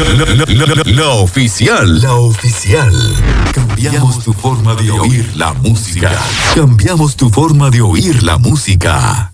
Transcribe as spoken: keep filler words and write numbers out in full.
la, la oficial. La oficial. Cambiamos tu forma de oír la música. Cambiamos tu forma de oír la música.